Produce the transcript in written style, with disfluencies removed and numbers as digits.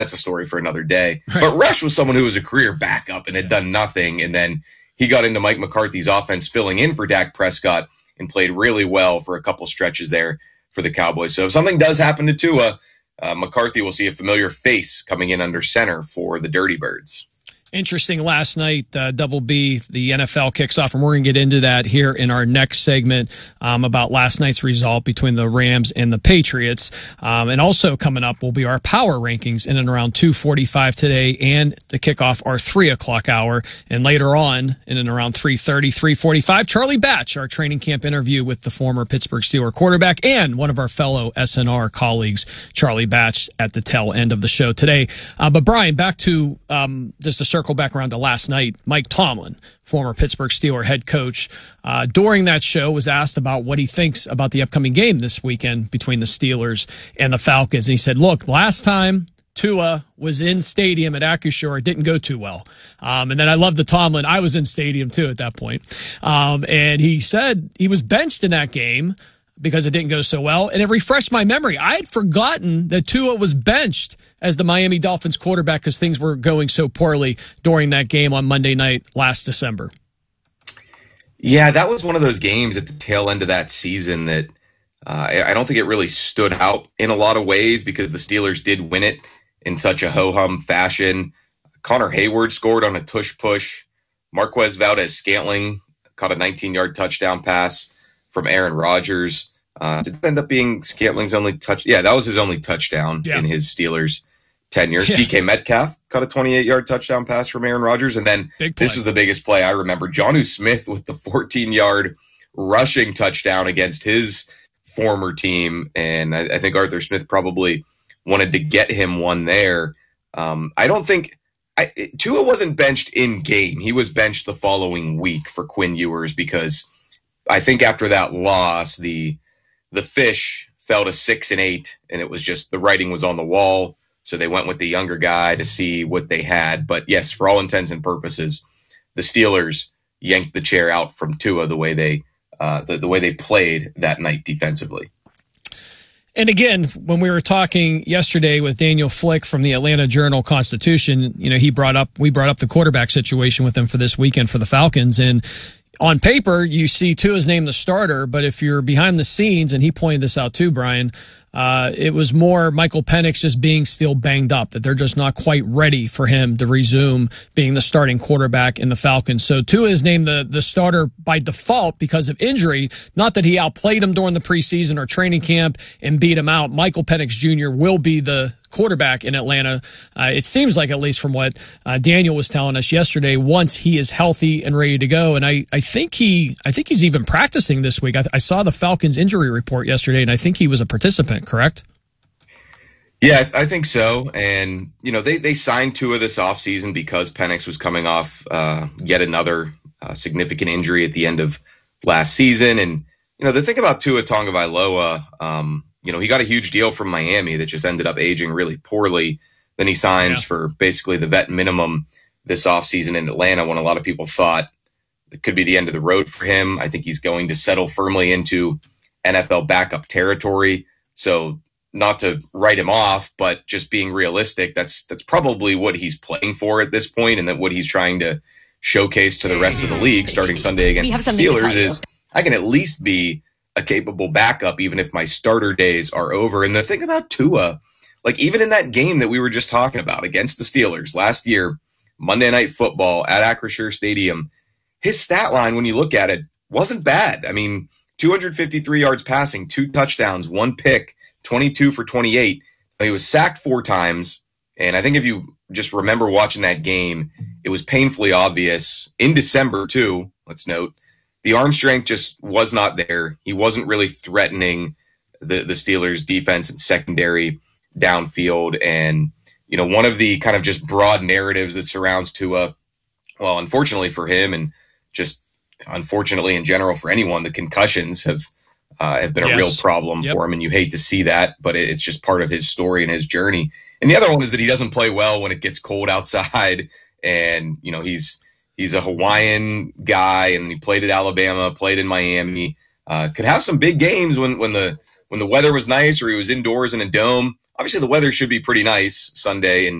that's a story for another day. Right. But Rush was someone who was a career backup and had done nothing. And then he got into Mike McCarthy's offense, filling in for Dak Prescott, and played really well for a couple stretches there for the Cowboys. So if something does happen to Tua, McCarthy will see a familiar face coming in under center for the Dirty Birds. Interesting last night, Double B, the NFL kicks off, and we're going to get into that here in our next segment about last night's result between the Rams and the Patriots. And also coming up will be our power rankings in and around 2:45 today, and the kickoff our 3 o'clock hour. And later on, in and around 3:30, 3:45, Charlie Batch, our training camp interview with the former Pittsburgh Steelers quarterback and one of our fellow SNR colleagues, Charlie Batch, at the tail end of the show today. But Brian, back to just a circle back around to last night. Mike Tomlin, former Pittsburgh Steelers head coach, during that show was asked about what he thinks about the upcoming game this weekend between the Steelers and the Falcons. And he said, look, last time Tua was in stadium at Acrisure, it didn't go too well. And then I love the Tomlin. I was in stadium too at that point. And he said he was benched in that game because it didn't go so well. And it refreshed my memory. I had forgotten that Tua was benched as the Miami Dolphins quarterback because things were going so poorly during that game on Monday night last December. Yeah, that was one of those games at the tail end of that season that I don't think it really stood out in a lot of ways because the Steelers did win it in such a ho-hum fashion. Connor Hayward scored on a tush push. Marquez Valdez-Scantling caught a 19-yard touchdown pass from Aaron Rodgers. Did it end up being Scantling's only touch? Yeah, that was his only touchdown in his Steelers tenure. Yeah. DK Metcalf caught a 28-yard touchdown pass from Aaron Rodgers. And then this is the biggest play I remember. Jonnu Smith with the 14-yard rushing touchdown against his former team. And I think Arthur Smith probably wanted to get him one there. I don't think Tua wasn't benched in game. He was benched the following week for Quinn Ewers because I think after that loss, the Fish fell to 6-8, and it was just the writing was on the wall. So they went with the younger guy to see what they had. But yes, for all intents and purposes, the Steelers yanked the chair out from Tua the way they played that night defensively. And again, when we were talking yesterday with Daniel Flick from the Atlanta Journal-Constitution, we brought up the quarterback situation with him for this weekend for the Falcons. And on paper, you see Tua's name the starter, but if you're behind the scenes, and he pointed this out too, Brian, it was more Michael Penix just being still banged up, that they're just not quite ready for him to resume being the starting quarterback in the Falcons. So Tua is named the starter by default because of injury, not that he outplayed him during the preseason or training camp and beat him out. Michael Penix Jr. will be the quarterback in Atlanta. It seems like, at least from what Daniel was telling us yesterday, once he is healthy and ready to go. And I think he's even practicing this week. I saw the Falcons injury report yesterday, and I think he was a participant, correct? Yeah, I think so. And, they signed Tua this offseason because Penix was coming off yet another significant injury at the end of last season. And, the thing about Tua Tagovailoa, he got a huge deal from Miami that just ended up aging really poorly. Then he signs for basically the vet minimum this offseason in Atlanta when a lot of people thought it could be the end of the road for him. I think he's going to settle firmly into NFL backup territory. So not to write him off, but just being realistic, that's probably what he's playing for at this point, and that what he's trying to showcase to the rest of the league starting Sunday against the Steelers is I can at least be a capable backup even if my starter days are over. And the thing about Tua, even in that game that we were just talking about against the Steelers last year, Monday Night Football at Acrisure Stadium, his stat line, when you look at it, wasn't bad. I mean, 253 yards passing, 2 touchdowns, 1 pick, 22 for 28. He was sacked 4 times. And I think if you just remember watching that game, it was painfully obvious in December too, let's note, the arm strength just was not there. He wasn't really threatening the Steelers' defense and secondary downfield. And, one of the kind of just broad narratives that surrounds Tua, well, unfortunately for him and just unfortunately in general for anyone, the concussions have been a real problem for him. And you hate to see that, but it's just part of his story and his journey. And the other one is that he doesn't play well when it gets cold outside. And, he's a Hawaiian guy, and he played at Alabama, played in Miami. Could have some big games when the when the weather was nice or he was indoors in a dome. Obviously, the weather should be pretty nice Sunday